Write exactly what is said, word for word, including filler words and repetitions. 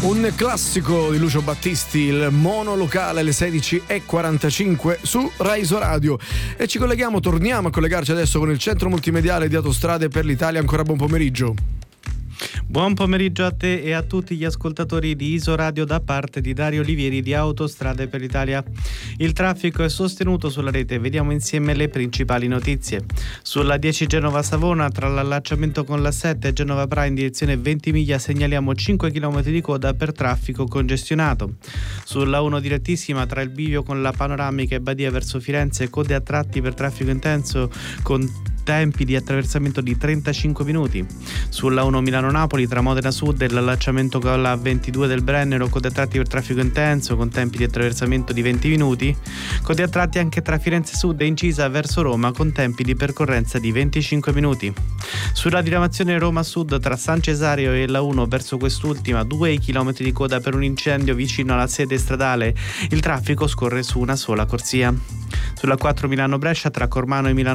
Un classico di Lucio Battisti, il monolocale alle sedici e quarantacinque su Rai Isoradio. E ci colleghiamo, torniamo a collegarci adesso con il centro multimediale di Autostrade per l'Italia. Ancora buon pomeriggio. Buon pomeriggio a te e a tutti gli ascoltatori di Isoradio da parte di Dario Olivieri di Autostrade per l'Italia. Il traffico è sostenuto sulla rete, vediamo insieme le principali notizie. Sulla dieci Genova-Savona, tra l'allacciamento con la sette e Genova-Pra in direzione Ventimiglia, segnaliamo cinque chilometri di coda per traffico congestionato. Sulla uno direttissima, tra il bivio con la panoramica e Badia verso Firenze, code a tratti per traffico intenso con tempi di attraversamento di trentacinque minuti. Sulla uno Milano-Napoli, tra Modena Sud e l'allacciamento con la ventidue del Brennero, code a tratti per traffico intenso con tempi di attraversamento di venti minuti. Code a tratti anche tra Firenze Sud e Incisa verso Roma con tempi di percorrenza di venticinque minuti. Sulla diramazione Roma Sud, tra San Cesario e la uno verso quest'ultima, due chilometri di coda per un incendio vicino alla sede stradale. Il traffico scorre su una sola corsia. Sulla quattro Milano-Brescia, tra Cormano e Milano